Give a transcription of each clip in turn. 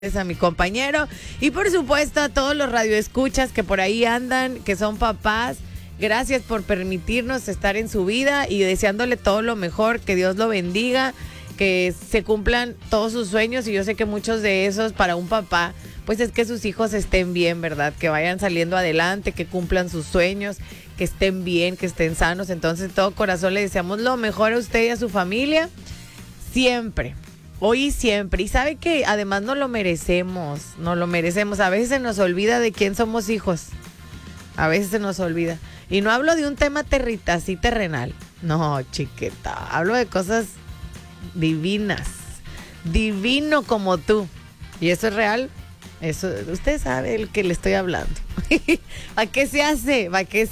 A mi compañero y por supuesto a todos los radioescuchas que por ahí andan, que son papás. Gracias por permitirnos estar en su vida y deseándole todo lo mejor, que Dios lo bendiga, que se cumplan todos sus sueños. Y yo sé que muchos de esos para un papá pues es que sus hijos estén bien, ¿verdad? Que vayan saliendo adelante, que cumplan sus sueños, que estén bien, que estén sanos. Entonces de todo corazón le deseamos lo mejor a usted y a su familia siempre. Hoy y siempre. Y sabe que además no lo merecemos. A veces se nos olvida de quién somos hijos. A veces se nos olvida. Y no hablo de un tema así terrenal. No, chiquita. Hablo de cosas divinas. Divino como tú. Y eso es real. Eso, usted sabe el que le estoy hablando. ¿Para qué se hace?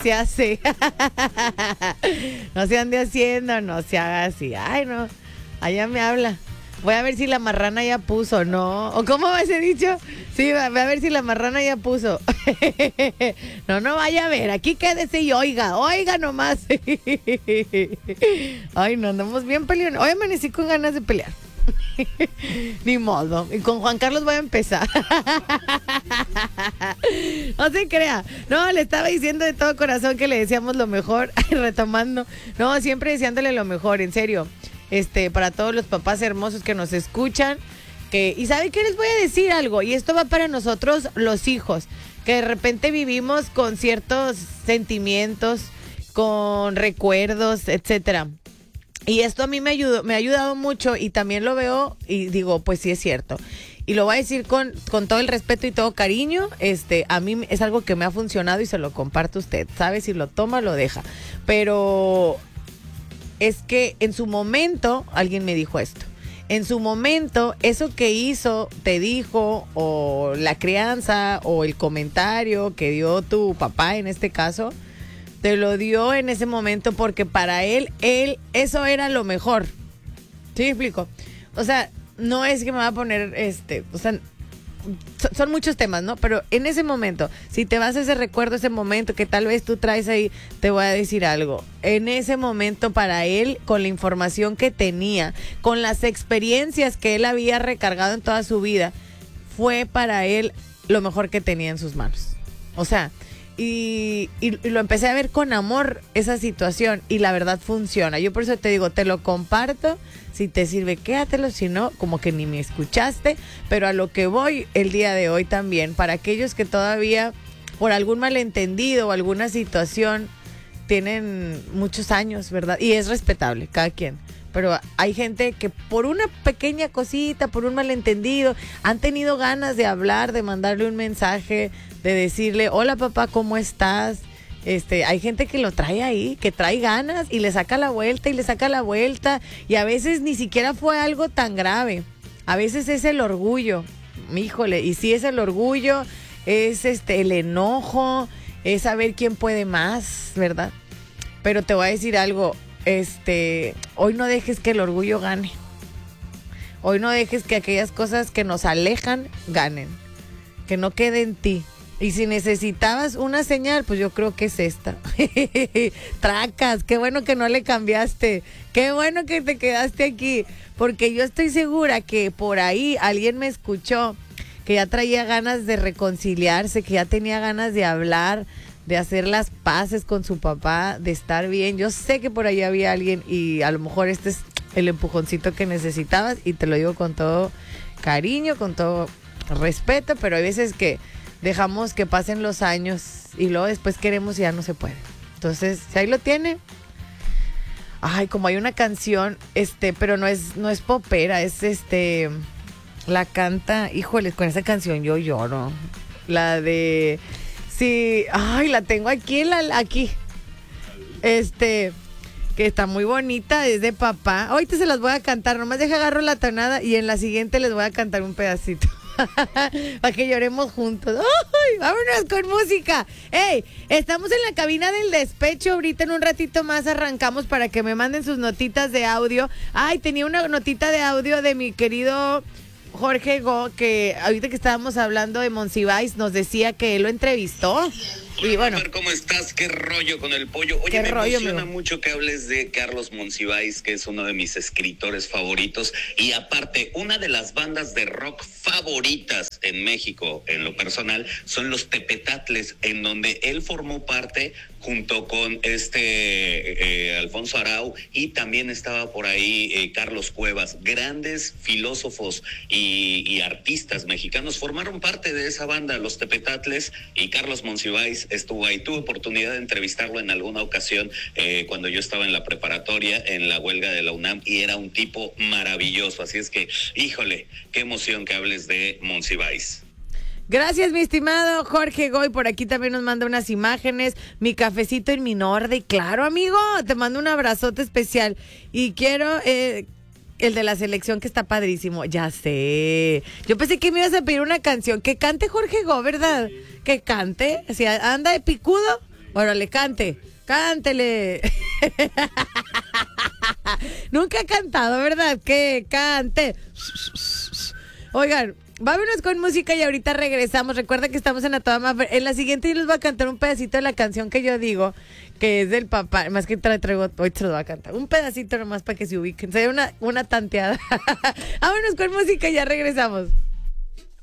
No se ande haciendo, no se haga así. Ay, no. Allá me habla. Voy a ver si la marrana ya puso, ¿no? ¿O cómo va ese dicho? Sí, voy a ver si la marrana ya puso. No vaya a ver. Aquí quédese y oiga nomás. Ay, no, andamos bien peleando. Hoy amanecí con ganas de pelear. Ni modo. Y con Juan Carlos voy a empezar. No se crea. No, le estaba diciendo de todo corazón que le deseamos lo mejor. Retomando. No, siempre deseándole lo mejor, en serio. Para todos los papás hermosos que nos escuchan. Y ¿sabe qué? Les voy a decir algo. Y esto va para nosotros los hijos. Que de repente vivimos con ciertos sentimientos, con recuerdos, etcétera. Y esto a mí me ha ayudado mucho y también lo veo y digo, pues sí es cierto. Y lo voy a decir con todo el respeto y todo cariño. A mí es algo que me ha funcionado y se lo comparto a usted. ¿Sabe? Si lo toma, lo deja. Pero es que en su momento, alguien me dijo esto. En su momento, eso que hizo, te dijo, o la crianza, o el comentario que dio tu papá en este caso, te lo dio en ese momento porque para él, eso era lo mejor. ¿Sí me explico? O sea, no es que me va a poner, o sea, son muchos temas, ¿no? Pero en ese momento, si te vas a ese recuerdo, ese momento que tal vez tú traes ahí, te voy a decir algo. En ese momento para él, con la información que tenía, con las experiencias que él había recargado en toda su vida, fue para él lo mejor que tenía en sus manos. O sea, y lo empecé a ver con amor esa situación y la verdad funciona. Yo por eso te digo, te lo comparto. Si te sirve, quédatelo. Si no, como que ni me escuchaste. Pero a lo que voy el día de hoy también, para aquellos que todavía por algún malentendido o alguna situación tienen muchos años, ¿verdad? Y es respetable, cada quien. Pero hay gente que por una pequeña cosita, por un malentendido, han tenido ganas de hablar, de mandarle un mensaje, de decirle, hola papá, ¿cómo estás? Hay gente que lo trae ahí, que trae ganas y le saca la vuelta y a veces ni siquiera fue algo tan grave. A veces es el orgullo, híjole, y si es el orgullo, es el enojo, es saber quién puede más, ¿verdad? Pero te voy a decir algo, hoy no dejes que el orgullo gane. Hoy no dejes que aquellas cosas que nos alejan ganen, que no quede en ti. Y si necesitabas una señal, pues yo creo que es esta. Tracas, qué bueno que no le cambiaste. Qué bueno que te quedaste aquí. Porque yo estoy segura que por ahí alguien me escuchó que ya traía ganas de reconciliarse, que ya tenía ganas de hablar, de hacer las paces con su papá, de estar bien. Yo sé que por ahí había alguien y a lo mejor este es el empujoncito que necesitabas y te lo digo con todo cariño, con todo respeto, pero hay veces que dejamos que pasen los años y luego después queremos y ya no se puede. Entonces, si ahí lo tiene. Ay, como hay una canción, pero no es popera, es la canta, híjole, con esa canción yo lloro. La de sí, ay, la tengo aquí, aquí. Que está muy bonita, es de papá. Ahorita se las voy a cantar, nomás deja agarro la tonada y en la siguiente les voy a cantar un pedacito. Para que lloremos juntos. ¡Ay! Vámonos con música. ¡Ey! Estamos en la cabina del despecho. Ahorita en un ratito más arrancamos para que me manden sus notitas de audio. Ay, tenía una notita de audio de mi querido Jorge Go, que ahorita que estábamos hablando de Monsiváis, nos decía que él lo entrevistó. Y bueno, Fer, ¿cómo estás? ¿Qué rollo con el pollo? Oye, me emociona mucho que hables de Carlos Monsiváis, que es uno de mis escritores favoritos. Y aparte, una de las bandas de rock favoritas en México, en lo personal, son los Tepetatles, en donde él formó parte junto con Alfonso Arau, y también estaba por ahí Carlos Cuevas. Grandes filósofos y artistas mexicanos formaron parte de esa banda, los Tepetatles, y Carlos Monsiváis estuvo ahí. Tuve oportunidad de entrevistarlo en alguna ocasión cuando yo estaba en la preparatoria, en la huelga de la UNAM, y era un tipo maravilloso. Así es que, híjole, qué emoción que hables de Monsiváis. Gracias, mi estimado Jorge Goy. Por aquí también nos manda unas imágenes. Mi cafecito en mi norte. Claro, amigo, te mando un abrazote especial. Y quiero el de la selección, que está padrísimo. Ya sé. Yo pensé que me ibas a pedir una canción. Que cante Jorge Goy, ¿verdad? Que cante. Si anda de picudo, órale, cante. Cántele. Nunca ha cantado, ¿verdad? Que cante. Oigan, vámonos con música y ahorita regresamos. Recuerda que estamos en A Toda Madre. En la siguiente yo les voy a cantar un pedacito de la canción que yo digo, que es del papá. Más que traigo, hoy te lo voy a cantar. Un pedacito nomás para que se ubiquen. Sería una tanteada. Vámonos con música y ya regresamos.